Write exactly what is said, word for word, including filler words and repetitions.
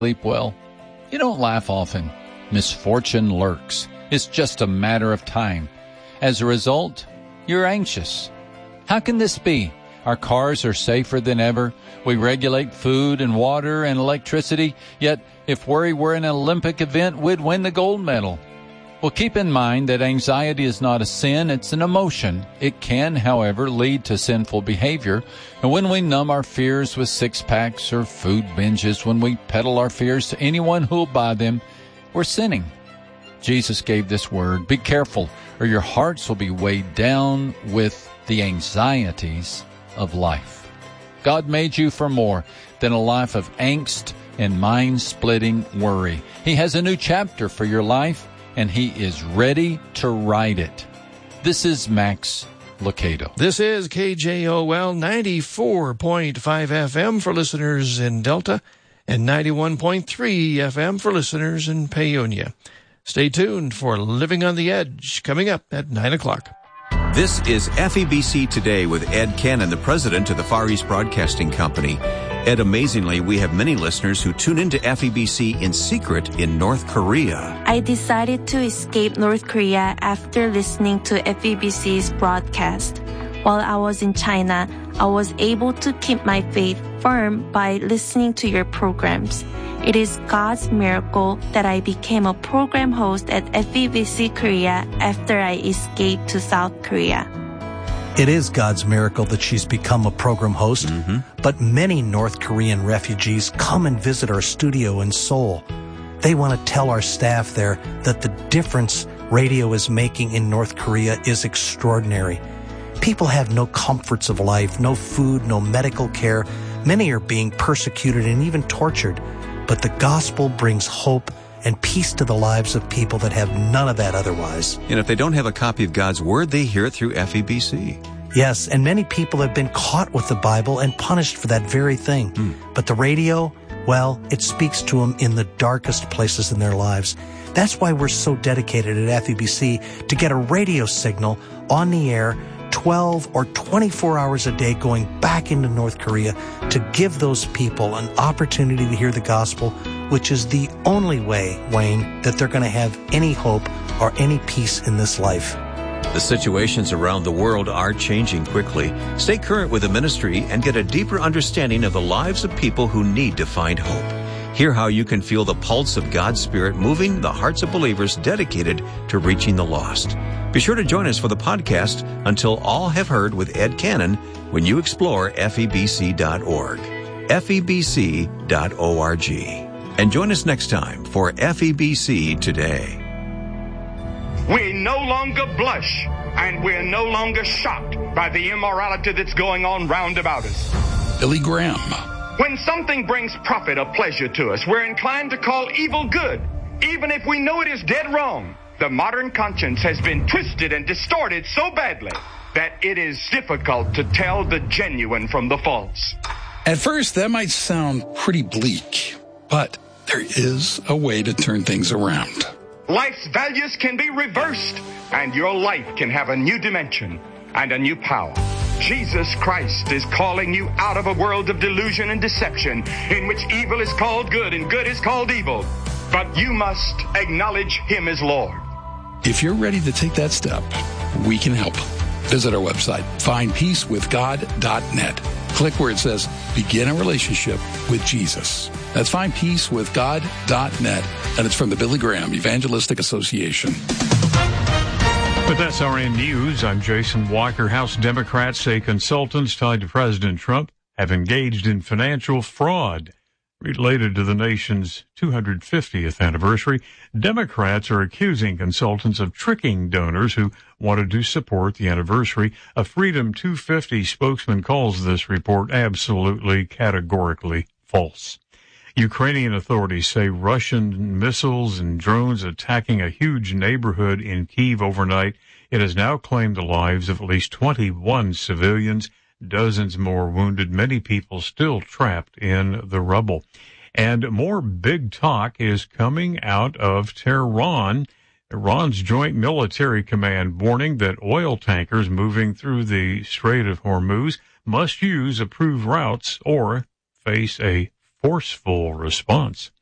sleep well? You don't laugh often. Misfortune lurks. It's just a matter of time. As a result, you're anxious. How can this be? Our cars are safer than ever. We regulate food and water and electricity. Yet, if worry were an Olympic event, we'd win the gold medal. Well, keep in mind that anxiety is not a sin, it's an emotion. It can, however, lead to sinful behavior. And when we numb our fears with six-packs or food binges, when we peddle our fears to anyone who will buy them, we're sinning. Jesus gave this word, be careful, or your hearts will be weighed down with the anxieties of life. God made you for more than a life of angst and mind-splitting worry. He has a new chapter for your life, and He is ready to write it. This is Max Lucado. This is K J O L ninety-four point five F M for listeners in Delta and ninety-one point three F M for listeners in Paonia. Stay tuned for Living on the Edge, coming up at nine o'clock. This is F E B C Today with Ed Cannon, the president of the Far East Broadcasting Company. Ed, amazingly, we have many listeners who tune into F E B C in secret in North Korea. I decided to escape North Korea after listening to F E B C's broadcast. While I was in China, I was able to keep my faith firm by listening to your programs. It is God's miracle that I became a program host at F E B C Korea after I escaped to South Korea. It is God's miracle that she's become a program host, Mm-hmm. but many North Korean refugees come and visit our studio in Seoul. They want to tell our staff there that the difference radio is making in North Korea is extraordinary. People have no comforts of life, no food, no medical care. Many are being persecuted and even tortured. But the gospel brings hope and peace to the lives of people that have none of that otherwise. And if they don't have a copy of God's Word, they hear it through F E B C. Yes, and many people have been caught with the Bible and punished for that very thing. Mm. But the radio, well, it speaks to them in the darkest places in their lives. That's why we're so dedicated at F E B C to get a radio signal on the air twelve or twenty-four hours a day going back into North Korea to give those people an opportunity to hear the gospel, which is the only way, Wayne, that they're going to have any hope or any peace in this life. The situations around the world are changing quickly. Stay current with the ministry and get a deeper understanding of the lives of people who need to find hope. Hear how you can feel the pulse of God's Spirit moving the hearts of believers dedicated to reaching the lost. Be sure to join us for the podcast Until All Have Heard with Ed Cannon when you explore F E B C dot org, F E B C dot org. And join us next time for F E B C Today. We no longer blush and we're no longer shocked by the immorality that's going on round about us. Billy Graham. When something brings profit or pleasure to us, we're inclined to call evil good, even if we know it is dead wrong. The modern conscience has been twisted and distorted so badly that it is difficult to tell the genuine from the false. At first, that might sound pretty bleak, but there is a way to turn things around. Life's values can be reversed, and your life can have a new dimension and a new power. Jesus Christ is calling you out of a world of delusion and deception in which evil is called good and good is called evil. But you must acknowledge Him as Lord. If you're ready to take that step, we can help. Visit our website, find peace with god dot net. Click where it says Begin a Relationship with Jesus. That's find peace with god dot net, and it's from the Billy Graham Evangelistic Association. With S R N News, I'm Jason Walker. House Democrats say consultants tied to President Trump have engaged in financial fraud related to the nation's two hundred fiftieth anniversary. Democrats are accusing consultants of tricking donors who wanted to support the anniversary. A Freedom two fifty spokesman calls this report absolutely categorically false. Ukrainian authorities say Russian missiles and drones attacking a huge neighborhood in Kyiv overnight. It has now claimed the lives of at least twenty-one civilians, dozens more wounded, many people still trapped in the rubble. And more big talk is coming out of Tehran. Iran's Joint Military Command warning that oil tankers moving through the Strait of Hormuz must use approved routes or face a forceful response.